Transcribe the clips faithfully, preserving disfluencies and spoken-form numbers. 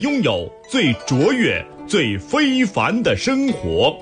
拥有最卓越、最非凡的生活。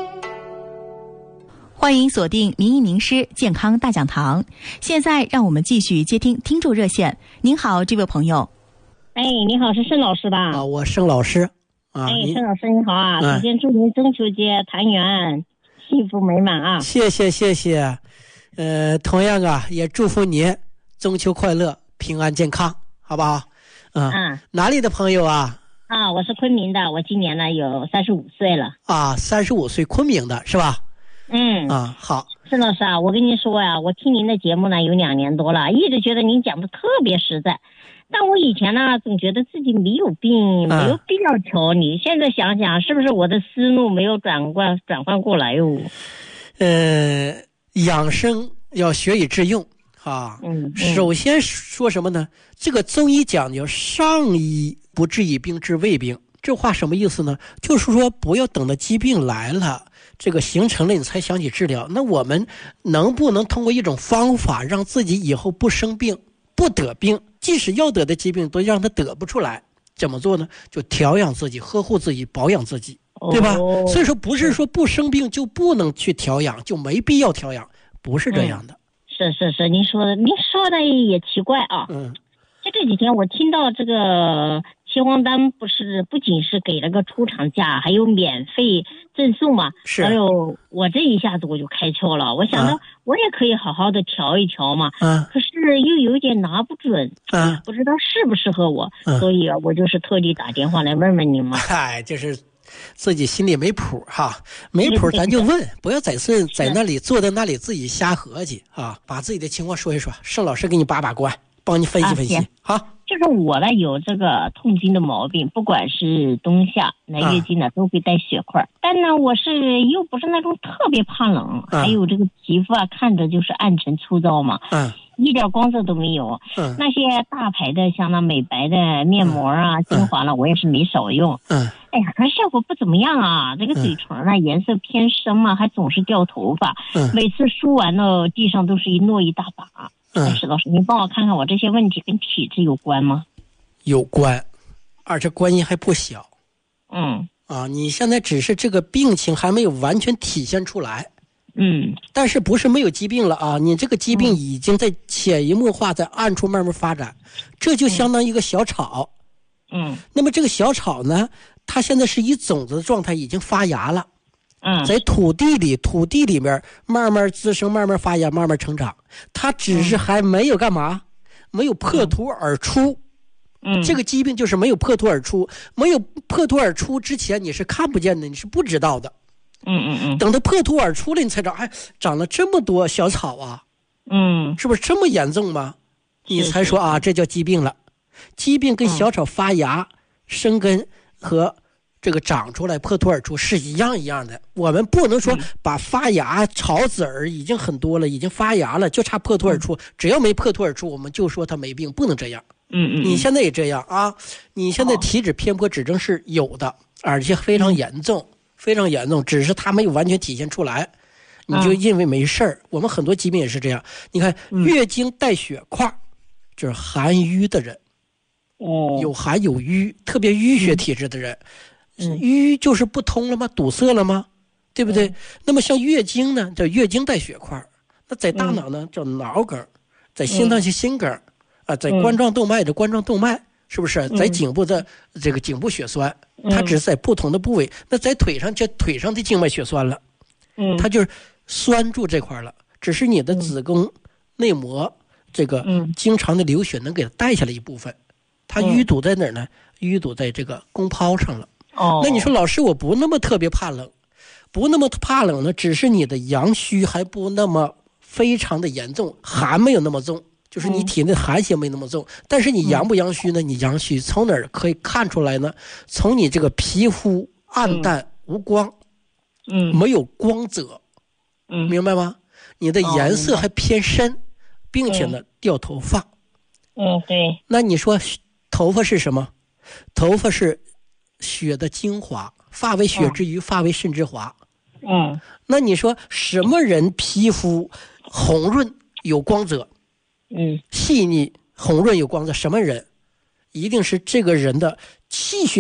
欢迎锁定名医名师健康大讲堂。现在让我们继续接听听众热线。您好，这位朋友。 哎，你好，是盛老师吧？ 啊，我盛老师。啊， 哎，盛老师你好啊！首先祝您中秋节团圆，幸福美满啊！ 谢谢谢谢，呃，同样啊，也祝福您中秋快乐，平安健康，好不好？嗯， 嗯， 哪里的朋友啊？ 啊，我是昆明的，我今年呢有三十五岁了。 啊，三十五岁，昆明的是吧？ 嗯， 啊，好。 盛老师啊，我跟您说呀、啊，我听您的节目呢有两年多了，一直觉得您讲的特别实在。但我以前呢，总觉得自己没有病，没有必要调理。嗯、现在想想，是不是我的思路没有转换转换过来哟？ 呃，养生要学以致用啊。嗯, 嗯。首先说什么呢？这个中医讲究上医不治已病治未病，这话什么意思呢？就是说不要等到疾病来了，这个形成了你才想起治疗。那我们能不能通过一种方法，让自己以后不生病、不得病？即使要得的疾病都让他得不出来，怎么做呢？就调养自己，呵护自己，保养自己，对吧？哦、所以说不是说不生病就不能去调养，就没必要调养，不是这样的。 嗯、是是是，您说的，您说的也奇怪啊。嗯，就这几天我听到这个秦皇丹不是不仅是给了个出厂价，还有免费赠送嘛？ 是。 还有我这一下子我就开窍了，我想到我也可以好好的调一调嘛。嗯。可是又有点拿不准，嗯，不知道适不适合我，嗯、所以我就是特地打电话来问问您嘛。 嗨，就是自己心里没谱哈，没谱咱就问，不要在这在那里坐在那里自己瞎合计啊，把自己的情况说一说，盛老师给你把把关，帮你分析分析。啊、好。 就是我呢有这个痛经的毛病，不管是冬夏来月经呢、啊、都会带血块，但呢我是又不是那种特别怕冷、啊、还有这个皮肤啊看着就是暗沉粗糙嘛，嗯、啊，一点光泽都没有。嗯，那些大牌的像那美白的面膜啊、嗯、精华呢我也是没少用。嗯，哎呀，可是效果不怎么样啊，这个嘴唇呢颜色偏深啊，还总是掉头发。嗯，每次梳完了地上都是一落一大把。嗯，石老师，您帮我看看我这些问题跟体质有关吗？ 有关，而且关系还不小。嗯，啊，你现在只是这个病情还没有完全体现出来。嗯，但是不是没有疾病了啊？你这个疾病已经在潜移默化在暗处慢慢发展，这就相当于一个小草。嗯，那么这个小草呢，它现在是以种子的状态已经发芽了。嗯，在土地里，土地里面慢慢滋生，慢慢发芽，慢慢成长。它只是还没有干嘛，没有破土而出。嗯，这个疾病就是没有破土而出，没有破土而出之前你是看不见的，你是不知道的。嗯嗯嗯。等到破土而出了，你才知道，哎，长了这么多小草啊。嗯，是不是这么严重吗？你才说啊，这叫疾病了。疾病跟小草发芽、生根和这个长出来破土而出是一样一样的，我们不能说把发芽草籽儿已经很多了，已经发芽了，就差破土而出，只要没破土而出，我们就说它没病，不能这样。嗯嗯，你现在也这样啊？你现在体脂偏颇指征是有的，而且非常严重，非常严重，只是它没有完全体现出来，你就认为没事儿。我们很多疾病也是这样，你看月经带血块，就是含瘀的人，哦，有含有瘀，特别淤血体质的人。淤就是不通了吗？堵塞了吗？对不对？嗯、那么像月经呢，叫月经带血块，那在大脑呢、嗯、叫脑梗，在心脏是心梗，嗯、啊，在冠状动脉的冠状动脉，是不是？嗯、在颈部的这个颈部血栓，它只是在不同的部位。嗯、那在腿上叫腿上的静脉血栓了，嗯，它就是栓住这块了，只是你的子宫内膜这个经常的流血能给它带下来一部分，它淤堵在哪儿呢？淤堵在这个宫泡上了。哦，那你说老师我不那么特别怕冷，不那么怕冷呢，只是你的阳虚还不那么非常的严重，寒没有那么重，就是你体内寒邪没那么重，嗯、但是你阳不阳虚呢？你阳虚从哪儿可以看出来呢？从你这个皮肤暗淡无光，嗯，没有光泽，嗯，明白吗？你的颜色还偏深，哦、并且呢、嗯、掉头发， 嗯，对。 那你说头发是什么？头发是血的精华，发为血之余，发为肾之华。嗯，那你说什么人皮肤红润有光泽？嗯，细腻红润有光泽，什么人？一定是这个人的气血